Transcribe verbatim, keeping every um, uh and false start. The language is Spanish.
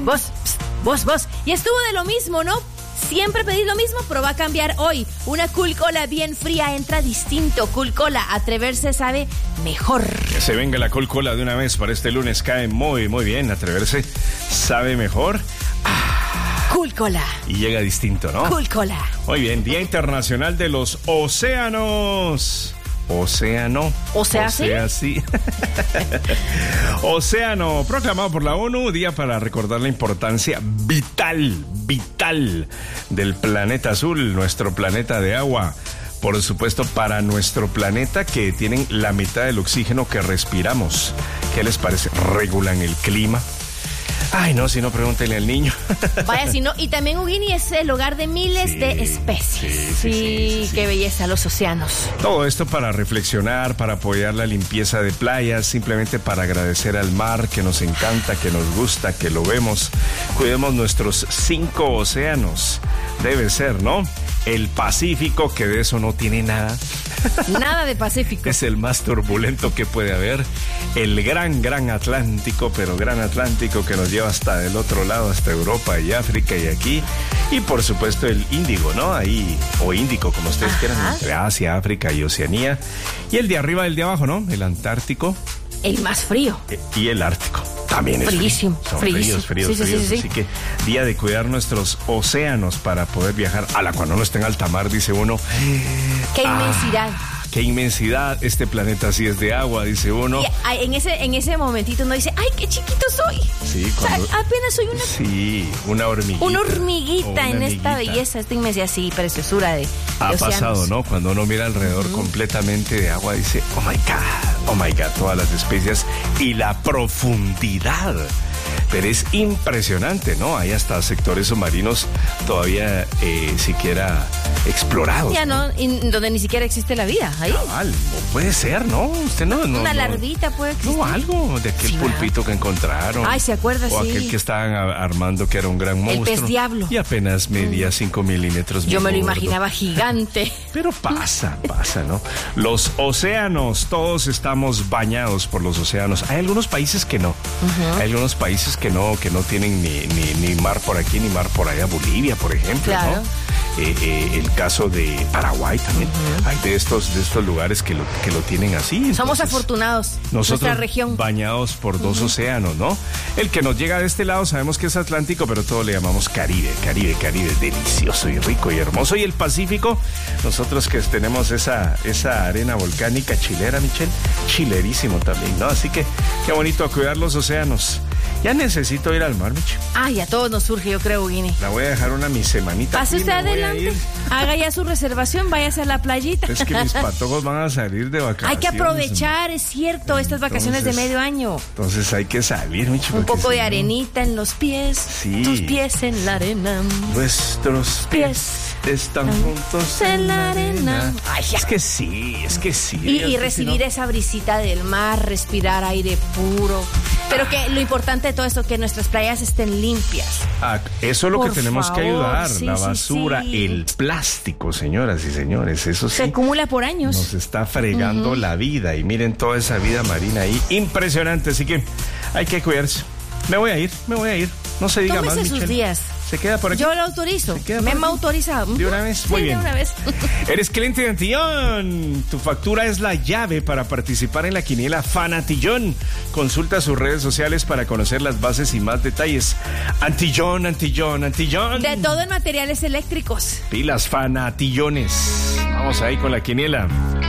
vos, pst, vos, vos. Y estuvo de lo mismo, ¿no? Siempre pedís lo mismo, pero va a cambiar hoy. Una Cool Cola bien fría entra distinto. Cool Cola, atreverse sabe mejor. Que se venga la Cool Cola de una vez para este lunes. Cae muy, muy bien. Atreverse sabe mejor. Ah. Cool Cola. Y llega distinto, ¿no? Cool Cola. Muy bien, Día Internacional de los Océanos. Océano. O sea, o sea sí. sí. Océano, proclamado por la ONU, día para recordar la importancia vital, vital del planeta azul, nuestro planeta de agua. Por supuesto, para nuestro planeta que tienen la mitad del oxígeno que respiramos. ¿Qué les parece? Regulan el clima. Ay, no, si no, pregúntenle al niño. Vaya, si no. Y también Uguini es el hogar de miles sí, de especies. Sí, sí, sí, sí, sí, qué belleza, los océanos. Todo esto para reflexionar, para apoyar la limpieza de playas, simplemente para agradecer al mar que nos encanta, que nos gusta, que lo vemos. Cuidemos nuestros cinco océanos. Debe ser, ¿no? El Pacífico, que de eso no tiene nada. Nada de Pacífico. Es el más turbulento que puede haber. El gran, gran Atlántico, pero gran Atlántico que nos lleva hasta del otro lado, hasta Europa y África y aquí. Y por supuesto el Índigo, ¿no? Ahí, o Índico, como ustedes Ajá. quieran, entre Asia, África y Oceanía. Y el de arriba, el de abajo, ¿no? El Antártico. El más frío. Y el Ártico. También es fríísimo, frío. Son fríísimo. fríos, fríos, sí, sí, fríos. Sí, sí, Así que día de cuidar nuestros océanos para poder viajar. A la cuando no esté en alta mar, dice uno. ¡Qué inmensidad! Ah, ¡qué inmensidad! Este planeta sí es de agua, dice uno. Y en ese, en ese momentito uno dice, ¡ay, qué chiquito soy! Sí, cuando, o sea, apenas soy una... Sí, una hormiguita. Una hormiguita una en amiguita. Esta belleza, esta inmensidad, sí, preciosura de, de Ha océanos. pasado, ¿no? Cuando uno mira alrededor uh-huh. completamente de agua, dice, oh my God, oh my God, todas las especies y la profundidad. Pero es impresionante, ¿no? Hay hasta sectores submarinos todavía eh, siquiera explorados. Ya no, ¿no? Donde ni siquiera existe la vida. Ahí. Cabal, no puede ser, ¿no? Usted no. no Una no, larvita puede existir. No, algo de aquel sí, pulpito que encontraron. Ay, ¿se acuerda? O sí. aquel que estaban armando que era un gran monstruo. El pez diablo. Y apenas medía cinco milímetros. Yo me lo gordo. imaginaba gigante. Pero pasa, pasa, ¿no? Los océanos, todos estamos bañados por los océanos. Hay algunos países que no. Uh-huh. Hay algunos países que no, que no tienen ni, ni, ni mar por aquí, ni mar por allá. Bolivia, por ejemplo, claro. ¿no? Eh, eh, el caso de Paraguay también. Uh-huh. Hay de estos, de estos lugares que lo, que lo tienen así. Entonces, somos afortunados. Nosotros nuestra región. Bañados por dos uh-huh. océanos, ¿no? El que nos llega de este lado sabemos que es Atlántico, pero todo le llamamos Caribe, Caribe, Caribe, delicioso y rico y hermoso. Y el Pacífico, nosotros que tenemos esa, esa arena volcánica chilera, Michelle, chilerísimo también, ¿no? Así que qué bonito cuidar los océanos. Ya necesito ir al mar, Michi. Ay, a todos nos surge, yo creo, Guini. La voy a dejar una mi semanita. Pase usted adelante, haga ya su reservación, váyase a la playita. Es que mis patojos van a salir de vacaciones. Hay que aprovechar, es cierto, estas vacaciones entonces, de medio año. Entonces hay que salir, Michi. Un poco de no... arenita en los pies, sí. Tus pies en la arena. Nuestros pies están juntos en la arena. Ay, es que sí, es que sí. Y, y recibir si no... esa brisita del mar, respirar aire puro. Pero que lo importante de todo esto, que nuestras playas estén limpias. Ah, eso es lo Por que tenemos favor, que ayudar. sí, la sí, basura, sí. el plástico, señoras y señores. Eso sí. Se acumula por años. Nos está fregando uh-huh. la vida. Y miren toda esa vida marina ahí. Impresionante. Así que hay que cuidarse. Me voy a ir, me voy a ir. No se diga Tómese más, sus Michelle. días. ¿Se queda por aquí? Yo lo autorizo. Me hemos autorizado. ¿De una vez? Muy sí, bien. de una vez. Eres cliente de Antillón. Tu factura es la llave para participar en la quiniela Fanatillón. Consulta sus redes sociales para conocer las bases y más detalles. Antillón, Antillón, Antillón. De todo en materiales eléctricos. Pilas Fanatillones. Vamos ahí con la quiniela.